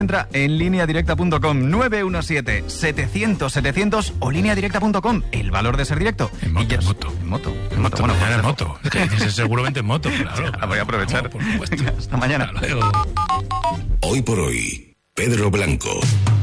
Entra en lineadirecta.com 917-700-700 o lineadirecta.com. El valor de ser directo. En moto, en moto. Bueno, en moto. Seguramente en moto, claro. Voy a aprovechar. Por supuesto. Hasta mañana. Hasta luego. Hoy por hoy, Pedro Blanco.